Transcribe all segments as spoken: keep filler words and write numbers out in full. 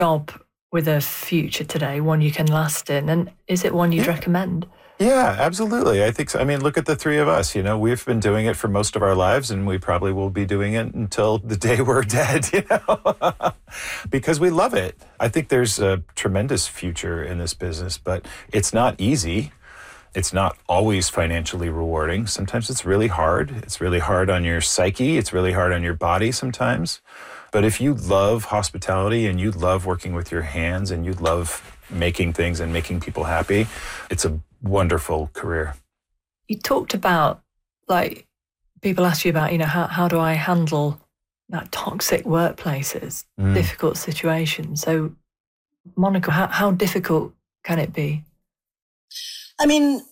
job with a future today, one you can last in? And is it one you'd yeah. recommend? Yeah, absolutely. I think so. I mean, look at the three of us. You know, we've been doing it for most of our lives, and we probably will be doing it until the day we're dead, you know, because we love it. I think there's a tremendous future in this business, but it's not easy. It's not always financially rewarding. Sometimes it's really hard. It's really hard on your psyche. It's really hard on your body sometimes. But if you love hospitality and you love working with your hands and you love making things and making people happy, it's a wonderful career. You talked about, like, people ask you about, you know, how, how do I handle like toxic workplaces, mm. difficult situations. So, Monica, how, how difficult can it be? I mean,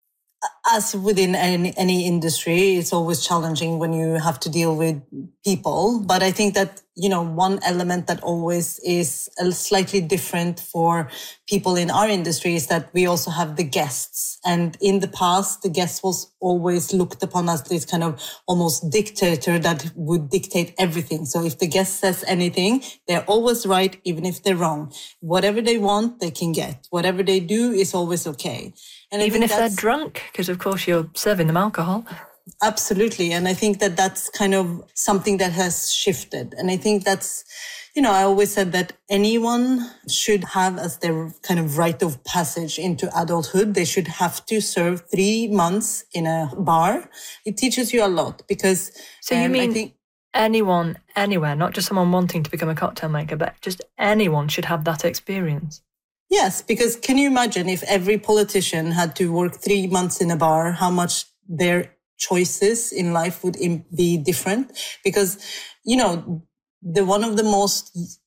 as within any, any industry, it's always challenging when you have to deal with people. But I think that, you know, one element that always is a slightly different for people in our industry is that we also have the guests. And in the past, the guest was always looked upon as this kind of almost dictator that would dictate everything. So if the guest says anything, they're always right, even if they're wrong. Whatever they want, they can get. Whatever they do is always okay. And even if they're drunk, because of course you're serving them alcohol. Absolutely. And I think that that's kind of something that has shifted. And I think that's, you know, I always said that anyone should have as their kind of rite of passage into adulthood, they should have to serve three months in a bar. It teaches you a lot because... So you um, mean I think, anyone, anywhere, not just someone wanting to become a cocktail maker, but just anyone should have that experience? Yes, because can you imagine if every politician had to work three months in a bar, how much their choices in life would be different? Because, you know, the one of the most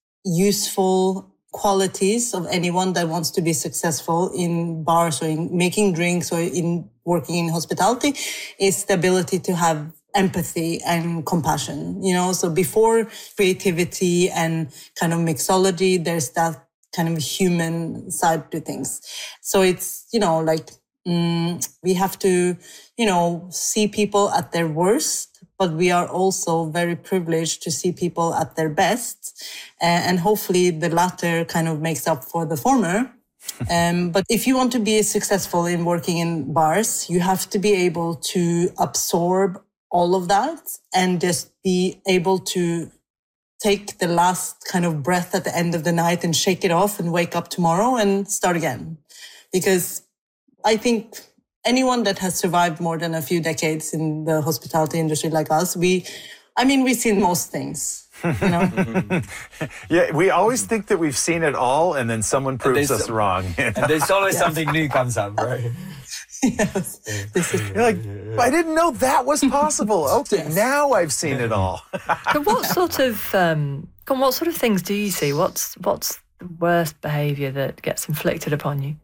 useful qualities of anyone that wants to be successful in bars or in making drinks or in working in hospitality is the ability to have empathy and compassion, you know? So before creativity and kind of mixology, there's that kind of human side to things. So it's, you know, like mm, we have to, you know, see people at their worst, but we are also very privileged to see people at their best. Uh, and hopefully the latter kind of makes up for the former. um, but if you want to be successful in working in bars, you have to be able to absorb all of that and just be able to take the last kind of breath at the end of the night and shake it off and wake up tomorrow and start again. Because I think anyone that has survived more than a few decades in the hospitality industry like us, we, I mean, we've seen most things, you know? Yeah, we always think that we've seen it all and then someone proves us wrong. You know? And there's always yes. something new comes up, right? Yes. This is You're like, I didn't know that was possible. Okay, yes. Now I've seen it all. But what sort of um, what sort of things do you see? What's what's the worst behaviour that gets inflicted upon you?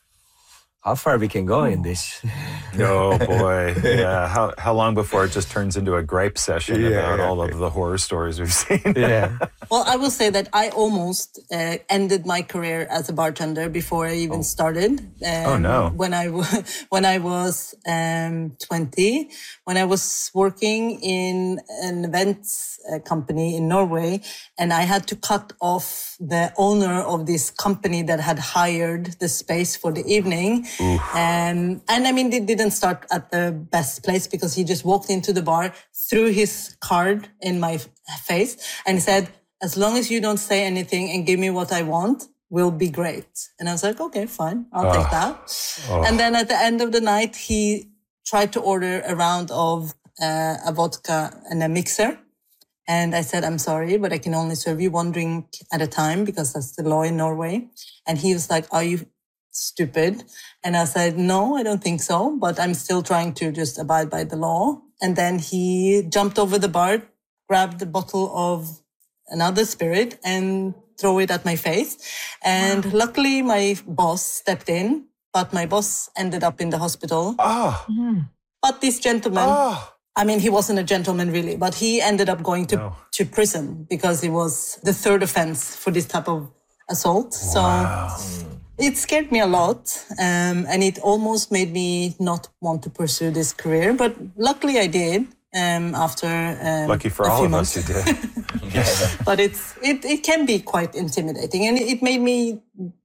How far we can go in this? Oh boy, yeah. How how long before it just turns into a gripe session yeah, about yeah, all yeah. of the horror stories we've seen? Yeah. Well, I will say that I almost uh, ended my career as a bartender before I even oh. started. Um, oh no! When I w- when I was um, twenty, when I was working in an events uh, company in Norway, and I had to cut off the owner of this company that had hired the space for the evening. Um, and I mean, it didn't start at the best place because he just walked into the bar, threw his card in my f- face and said, as long as you don't say anything and give me what I want, we'll be great. And I was like, okay, fine, I'll uh, take that. Uh. And then at the end of the night, he tried to order a round of uh, a vodka and a mixer. And I said, I'm sorry, but I can only serve you one drink at a time because that's the law in Norway. And he was like, are you stupid? And I said, no, I don't think so, but I'm still trying to just abide by the law. And then he jumped over the bar, grabbed a bottle of another spirit and threw it at my face. And wow. Luckily my boss stepped in, but my boss ended up in the hospital. Oh. Mm. But this gentleman, oh. I mean, he wasn't a gentleman really, but he ended up going to, no. to prison because it was the third offense for this type of assault. Wow. So it scared me a lot, um, and it almost made me not want to pursue this career. But luckily I did. um, after um, Lucky for a all few of months. us, you did. Yes. But it's it, it can be quite intimidating, and it made me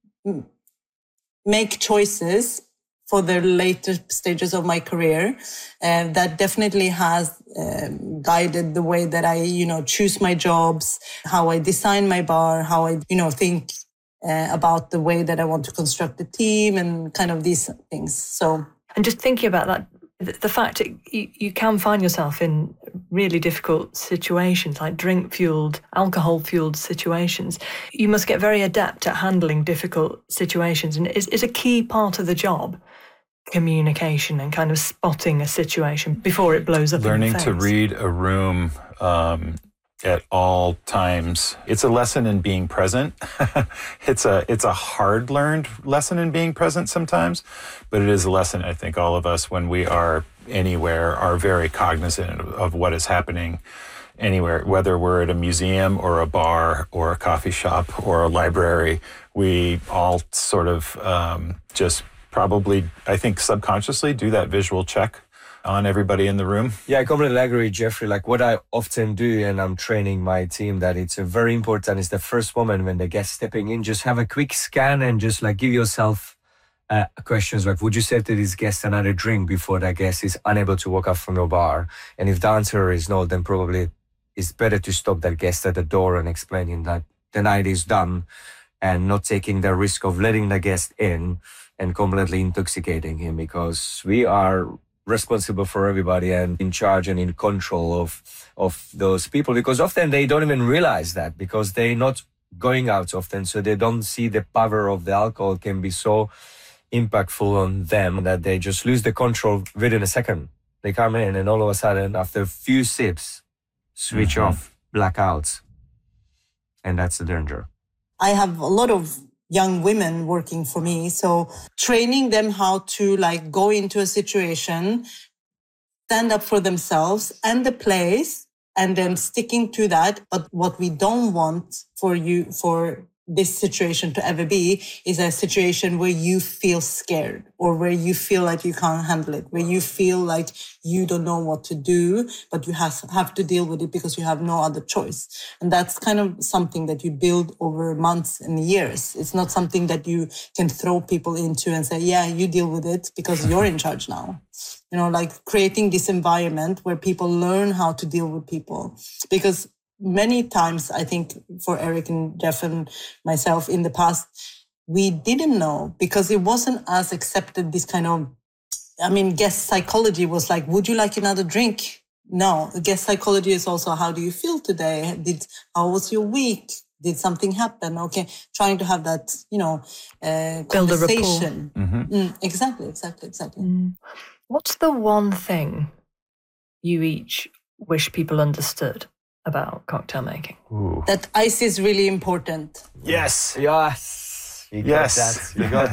make choices for the later stages of my career uh, that definitely has um, guided the way that I, you know, choose my jobs, how I design my bar, how I, you know, think uh, about the way that I want to construct the team and kind of these things. So, and just thinking about that, the fact that you, you can find yourself in really difficult situations, like drink-fueled, alcohol-fueled situations. You must get very adept at handling difficult situations. And is, is a key part of the job communication and kind of spotting a situation before it blows up Learning in your face? to read a room um, at all times. It's a lesson in being present. it's a it's a hard learned lesson in being present sometimes, but it is a lesson I think all of us, when we are anywhere, are very cognizant of, of what is happening anywhere, whether we're at a museum or a bar or a coffee shop or a library. We all sort of um, just probably, I think subconsciously, do that visual check on everybody in the room. Yeah, I completely agree, Jeffrey. Like what I often do, and I'm training my team, that it's a very important, is the first moment when the guest stepping in, just have a quick scan and just like give yourself uh, questions like, would you serve to this guest another drink before that guest is unable to walk out from your bar? And if the answer is no, then probably it's better to stop that guest at the door and explaining that the night is done and not taking the risk of letting the guest in and completely intoxicating him, because we are responsible for everybody and in charge and in control of of those people, because often they don't even realize that, because they're not going out often, so they don't see the power of the alcohol can be so impactful on them that they just lose the control within a second. They come in and all of a sudden, after a few sips, switch mm-hmm. off, blackouts, and that's the danger. I have a lot of young women working for me. So training them how to like go into a situation, stand up for themselves and the place, and then sticking to that. But what we don't want for you, for this situation to ever be, is a situation where you feel scared or where you feel like you can't handle it, where you feel like you don't know what to do, but you have, have to deal with it because you have no other choice. And that's kind of something that you build over months and years. It's not something that you can throw people into and say, yeah, you deal with it because you're in charge now. You know, like creating this environment where people learn how to deal with people. Because many times, I think for Eric and Jeff and myself in the past, we didn't know because it wasn't as accepted. This kind of, I mean, guest psychology was like, would you like another drink? No, guest psychology is also, how do you feel today? Did, how was your week? Did something happen? Okay. Trying to have that, you know, uh, build conversation. a rapport. Mm-hmm. Mm, exactly, exactly, exactly. Mm. What's the one thing you each wish people understood about cocktail making? Ooh. That ice is really important. Yes. Yes. You got Yes. that. You got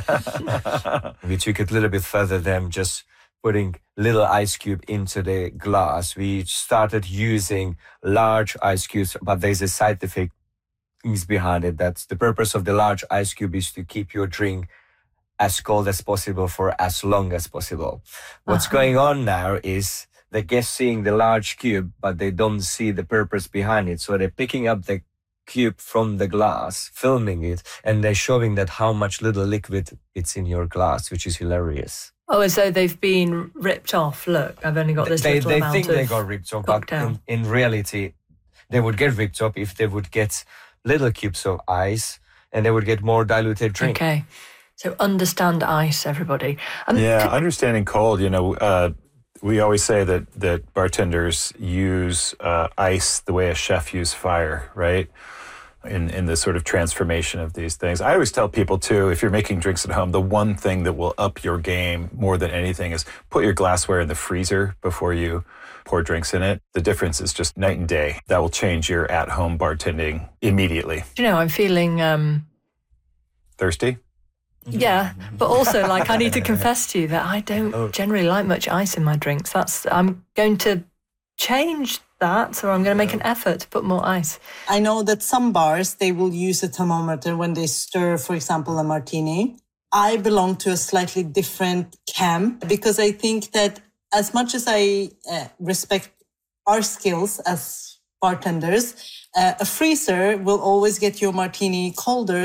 that. We took it a little bit further than just putting little ice cube into the glass. We started using large ice cubes, but there's a scientific things behind it. That's the purpose of the large ice cube, is to keep your drink as cold as possible for as long as possible. What's uh-huh. going on now is the guests seeing the large cube, but they don't see the purpose behind it. So they're picking up the cube from the glass, filming it, and they're showing that how much little liquid it's in your glass, which is hilarious. Oh, and so they've been ripped off. Look, I've only got this they, little they amount think of they got ripped off, cocktail. but in, in reality, they would get ripped off if they would get little cubes of ice and they would get more diluted drink. Okay. So understand ice, everybody. Um, yeah, c- understanding cold, you know, uh, we always say that, that bartenders use uh, ice the way a chef uses fire, right? In, in the sort of transformation of these things. I always tell people too, if you're making drinks at home, the one thing that will up your game more than anything is put your glassware in the freezer before you pour drinks in it. The difference is just night and day. That will change your at-home bartending immediately. You know, I'm feeling... Um... Thirsty? Yeah, but also, like, I need to confess to you that I don't oh. generally like much ice in my drinks. That's I'm going to change that, so I'm going to make an effort to put more ice. I know that some bars, they will use a thermometer when they stir, for example, a martini. I belong to a slightly different camp because I think that as much as I uh, respect our skills as bartenders, uh, a freezer will always get your martini colder